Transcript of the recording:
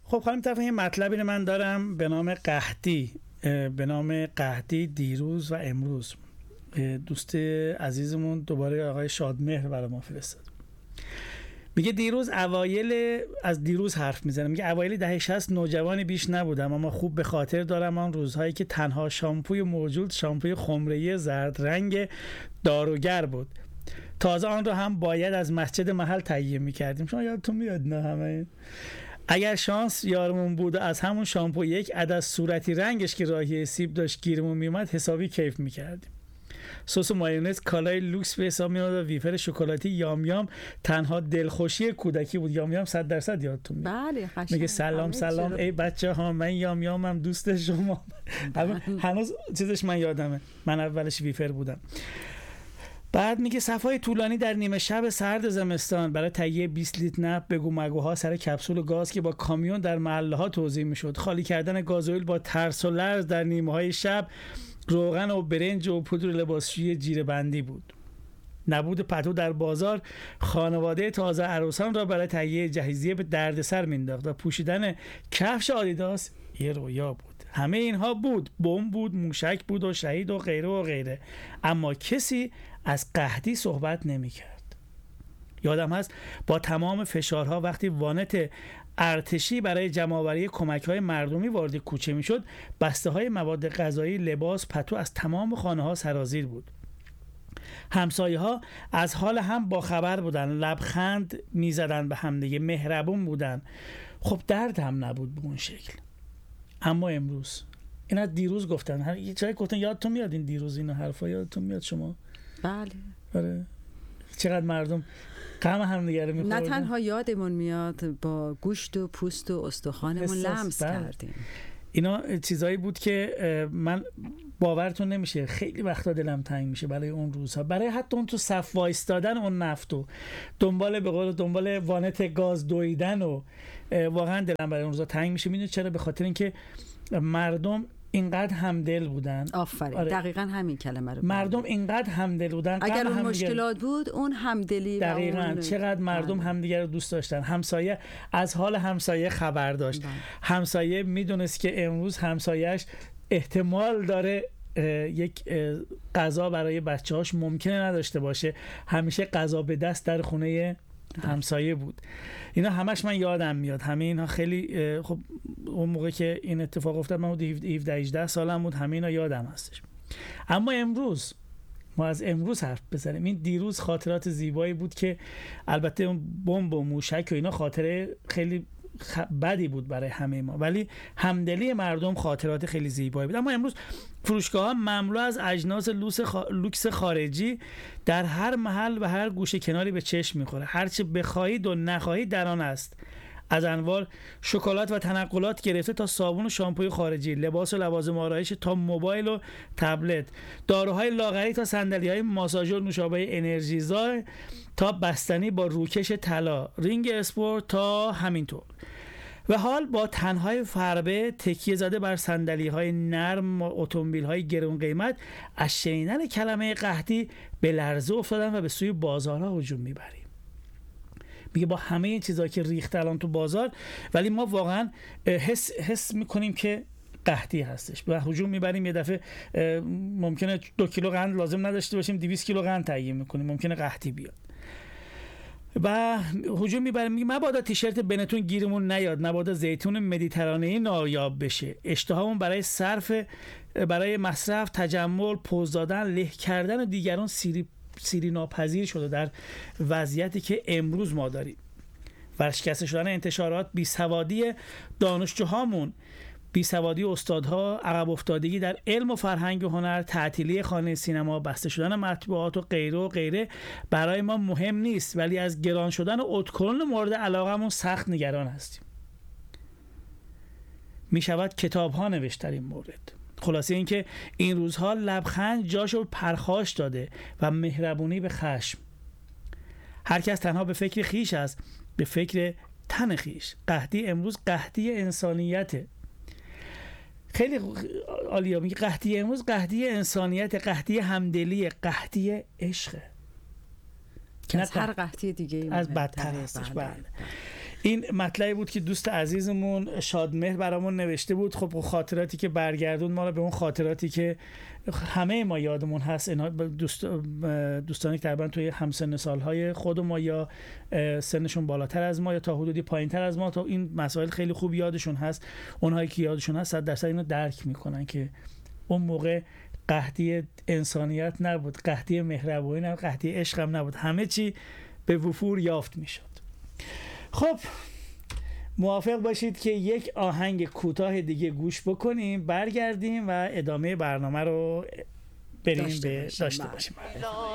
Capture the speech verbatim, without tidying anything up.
خب خانم طرف یه مطلبی من دارم به نام قحطی، به نام قحطی دیروز و امروز. دوست عزیزمون دوباره آقای شادمهر برای ما فرستاد. میگه دیروز اوایل، از دیروز حرف میزنه، میگه اوایل دهه شصت نوجوانی بیش نبودم، اما خوب به خاطر دارم آن روزهایی که تنها شامپوی موجود شامپوی خمره‌ای زرد رنگ داروگر بود. تازه آن رو هم باید از مسجد محل تهیه میکردیم. شما یادتون میاد نه همه؟ اگر شانس یارمون بود از همون شامپو یک عدد صورتی رنگش که راهی سیب داشت گیرمون میومد حسابی کیف میکردیم. سس و مایونز کالای لوکس به حساب میاد و ویفر شکلاتی یام یام تنها دلخوشی کودکی بود. یام یام صد درصد یادتون میاد. بله قشنگ. میگه سلام سلام ای بچه ها، من یام یامم دوست شما. هنوز چیزش من یادمه، من اولش ویفر بودم. بعد میگه صفای طولانی در نیمه شب سرد زمستان برای تهیه بیست لیتر نفت بگو مگوها سر کپسول گاز که با کامیون در محله ها توزیع میشد، خالی کردن گازوئیل با ترس و لرز در نیمه های شب، روغن و برنج و پودر لباسشویی جیره بندی بود. نبود پتو در بازار خانواده تازه عروسان را برای تهیه جهیزیه به دردسر مینداخت و پوشیدن کفش آدیداس یه رویا بود. همه اینها بود، بمب بود، موشک بود و شهید و غیره و غیره، اما کسی از قحطی صحبت نمی کرد. یادم هست با تمام فشارها وقتی وانت ارتشی برای جمع‌آوری کمک‌های مردمی وارد کوچه می‌شد، بسته‌های مواد غذایی، لباس، پتو از تمام خانه‌ها سرازیر بود. همسایه‌ها از حال هم با خبر بودن، لبخند می‌زدن به هم دیگه، مهربون بودن. خب درد هم نبود به اون شکل. اما امروز، این از دیروز گفتن، هر یه جایی گفتن، یادتون میاد این دیروز اینو حرفا یادتون میاد شما؟ بله. آره. چقدر مردم غم هم دیگه رو می‌خوردن. نه تنها یادمون میاد، با گوشت و پوست و استخوانمون لمس کردیم. اینا چیزایی بود که من باورتون نمیشه خیلی وقتا دلم تنگ میشه برای اون روزها، برای حتی اون تو صف وایستادن اون نفت و دنبال به قول دنبال وانت گاز دویدن و واقعا دلم برای اون روزها تنگ میشه. میدونید چرا؟ به خاطر اینکه مردم اینقدر همدل بودن. آفرین. آره. دقیقاً همین کلمه رو مردم اینقدر همدل بودن، اگر اون هم مشکلات بود اون همدلی. دقیقاً اون... چقدر مردم همدیگر رو دوست داشتن. همسایه از حال همسایه خبر داشت. بله. همسایه میدونست که امروز همسایه‌اش احتمال داره یک غذا برای بچه‌هاش ممکنه نداشته باشه، همیشه غذا به دست در خونه همسایه بود. اینا همش من یادم میاد. همه اینا خیلی خب اون موقع که این اتفاق افتاد من هفده هجده سالم بود، همه اینا یادم هستش. اما امروز ما از امروز حرف بزنیم. این دیروز خاطرات زیبایی بود که البته اون بمب و موشک و اینا خاطره خیلی خ... بدی بود برای همه ما، ولی همدلی مردم خاطرات خیلی زیبایی بود. اما امروز فروشگاه‌ها مملو از اجناس لوکس خ... لوکس خارجی در هر محل و هر گوشه کناری به چشم می‌خوره. هر چه بخواهید و نخواهید در آن است. از انواع شکلات و تنقلات گرفته تا صابون و شامپوی خارجی، لباس و لوازم آرایش تا موبایل و تبلت، داروهای لاغری تا صندلی‌های ماساژور، نوشابه انرژیزا تا بستنی با روکش طلا، رینگ اسپورت تا همینطور. و حال با تنهای فربه تکیه زده بر صندلی‌های نرم و اتومبیل‌های گران قیمت، از شنیدن کلمه قحطی به لرزه افتادن و به سوی بازارها هجوم می‌بریم. میگه با همه این چیزایی که ریخته الان تو بازار، ولی ما واقعا حس حس میکنیم که قحطی هستش و هجوم میبریم. یه دفعه ممکنه دو کیلو قند لازم نداشته باشیم، دویست کیلو قند تهیه میکنیم، ممکنه قحطی بیاد و هجوم میبریم. میگه مبادا تیشرت بنتون گیرمون نیاد، مبادا زیتون مدیترانه‌ای نایاب بشه. اشتهامون برای صرف برای مصرف، تجمل، پوز دادن، له کردن دیگران سیری سیری ناپذیر شده در وضعیتی که امروز ما داریم. ورشکسته شدن انتشارات، بیسوادی دانشجوهامون، بیسوادی استادها، عقب افتادگی در علم و فرهنگ و هنر، تعطیلی خانه سینما، بسته شدن مطبوعات و غیره و غیره برای ما مهم نیست، ولی از گران شدن اتکلون مورد علاقمون سخت نگران هستیم. می شود کتاب ها نوشت در این مورد. خلاصه این که این روزها لبخند جاشو پرخاش داده و مهربونی به خشم. هر کس تنها به فکر خیش است، به فکر تن خیش. قحطی امروز قحطی انسانیته. خیلی عالیه. میگه قحطی امروز قحطی انسانیت، قحطی همدلی، قحطی عشق. که از هر قحطی دیگه از بدتر هستش. بله. این مطلبی بود که دوست عزیزمون شادمهر برامون نوشته بود. خب خاطراتی که برگردون ما رو به اون خاطراتی که همه ما یادمون هست، اینا دوست دوستانی که تقریبا توی همسن سالهای خود ما یا سنشون بالاتر از ما یا تا حدودی پایینتر از ما، تا این مسائل خیلی خوب یادشون هست. اونهایی که یادشون هست صد درصد اینو درک میکنن که اون موقع قحطی انسانیت نبود، قحطی مهربانی نبود، قحطی عشق هم نبود، همه چی به وفور یافت میشد. خب موافق باشید که یک آهنگ کوتاه دیگه گوش بکنیم، برگردیم و ادامه برنامه رو بریم داشته به باشیم. داشته باشیم.